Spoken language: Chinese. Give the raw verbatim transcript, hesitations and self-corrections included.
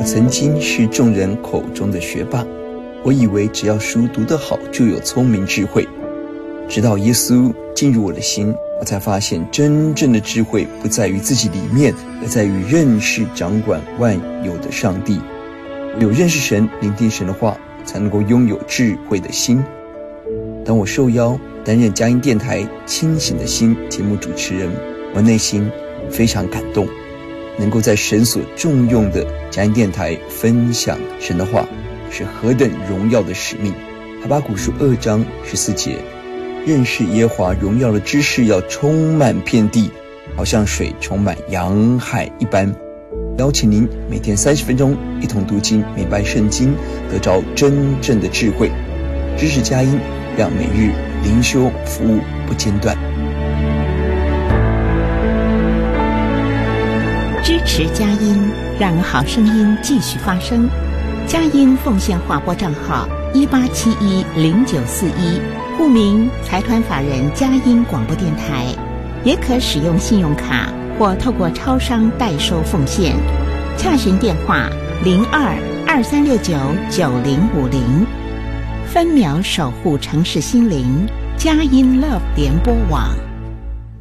曾经是众人口中的学霸，我以为只要书读得好就有聪明智慧，直到耶稣进入我的心，我才发现真正的智慧不在于自己里面，而在于认识掌管万有的上帝。唯有认识神，聆听神的话，才能够拥有智慧的心。当我受邀担任佳音电台清醒的心节目主持人，我内心非常感动，能够在神所重用的佳音电台分享神的话，是何等荣耀的使命。哈巴谷书二章十四节，认识耶和华荣耀的知识要充满遍地，好像水充满洋海一般。邀请您每天三十分钟一同读经，明白圣经，得着真正的智慧。知识佳音，让每日灵修服务不间断。 支持佳音，让好声音继续发声。佳音奉献划拨账号一八七一零九四一，户名财团法人佳音广播电台，也可使用信用卡或透过超商代收奉献。洽询电话零二二三六九九零五零。分秒守护城市心灵，佳音 Love 联播网。